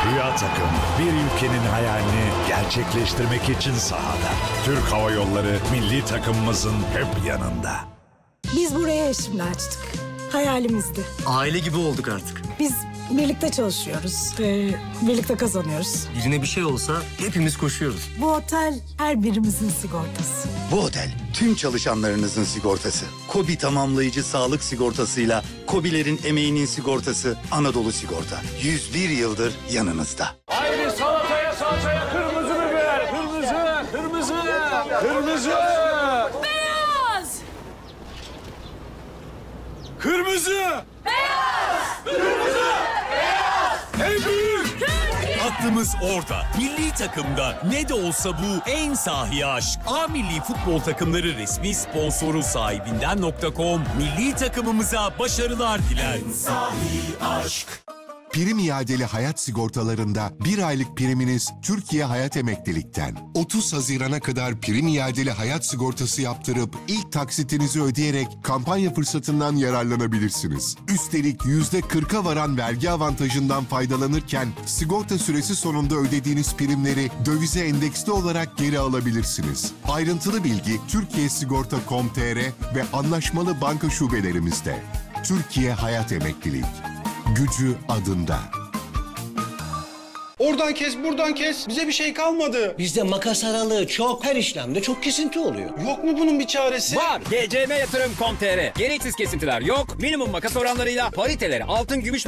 Rüya takım bir ülkenin hayalini gerçekleştirmek için sahada. Türk Hava Yolları milli takımımızın hep yanında. Biz buraya eşimle açtık. Hayalimizdi. Aile gibi olduk artık. Biz birlikte çalışıyoruz. Birlikte kazanıyoruz. Birine bir şey olsa hepimiz koşuyoruz. Bu otel her birimizin sigortası. Bu otel tüm çalışanlarınızın sigortası. KOBİ tamamlayıcı sağlık sigortasıyla KOBİ'lerin emeğinin sigortası Anadolu Sigorta. 101 yıldır yanınızda. Haydi salataya kırmızı biber. Kırmızı. Beyaz! Kırmızı. En büyük. Aklımız orada. Milli takımda ne de olsa bu en sahi aşk. A Milli Futbol Takımları resmi sponsoru sahibinden.com milli takımımıza başarılar diler. En sahi aşk. Prim iadeli hayat sigortalarında bir aylık priminiz Türkiye Hayat Emeklilik'ten. 30 Haziran'a kadar prim iadeli hayat sigortası yaptırıp ilk taksitinizi ödeyerek kampanya fırsatından yararlanabilirsiniz. Üstelik %40'a varan vergi avantajından faydalanırken sigorta süresi sonunda ödediğiniz primleri dövize endeksli olarak geri alabilirsiniz. Ayrıntılı bilgi Türkiyesigorta.com.tr ve anlaşmalı banka şubelerimizde. Türkiye Hayat Emeklilik. Gücü adında. Oradan kes, buradan kes. Bize bir şey kalmadı. Bizde makas aralığı çok. Her işlemde çok kesinti oluyor. Yok mu bunun bir çaresi? Var. GCM Yatırım.com.tr. Gereksiz kesintiler yok. Minimum makas oranlarıyla pariteleri altın, gümüş